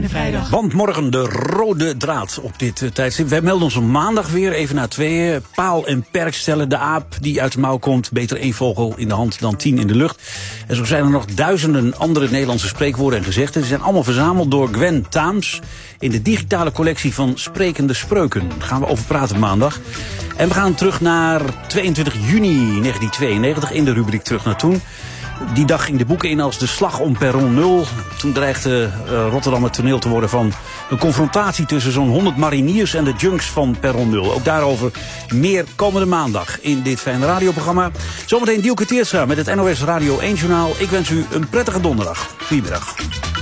Fijne vrijdag. Want morgen de rode draad op dit tijdstip. Wij melden ons op maandag weer, even na 2. Paal en perk stellen. De aap die uit de mouw komt. Beter 1 vogel in de hand dan 10 in de lucht. En zo zijn er nog duizenden andere Nederlandse spreekwoorden en gezegden. Ze zijn allemaal verzameld door Gwen Taams in de digitale collectie van Sprekende Spreuken. Daar gaan we over praten maandag. En we gaan terug naar 22 juni 1992 in de rubriek Terug naar Toen. Die dag ging de boeken in als de slag om Perron 0. Toen dreigde Rotterdam het toneel te worden van een confrontatie tussen zo'n 100 mariniers en de junks van Perron 0. Ook daarover meer komende maandag in dit fijne radioprogramma. Zometeen Dielke Teertstra met het NOS Radio 1 Journaal. Ik wens u een prettige donderdag. Goedemiddag.